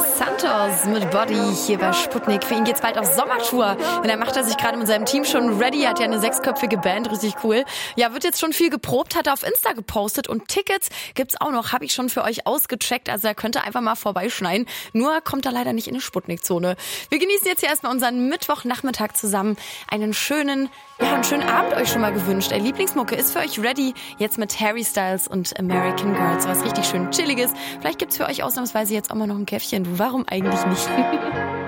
Santos mit Body hier bei Sputnik. Für ihn geht's bald auf Sommertour. Und er macht sich gerade mit seinem Team schon ready. Hat ja eine 6-köpfige Band, richtig cool. Ja, wird jetzt schon viel geprobt, hat er auf Insta gepostet. Und Tickets gibt's auch noch, habe ich schon für euch ausgecheckt. Also er könnte einfach mal vorbeischneiden. Nur kommt er leider nicht in die Sputnik-Zone. Wir genießen jetzt hier erstmal unseren Mittwochnachmittag zusammen. Einen schönen Abend euch schon mal gewünscht. Lieblingsmucke ist für euch ready. Jetzt mit Harry Styles und American Girls. Was richtig schön Chilliges. Vielleicht gibt's für euch ausnahmsweise jetzt auch mal noch ein Käffchen. Warum eigentlich nicht?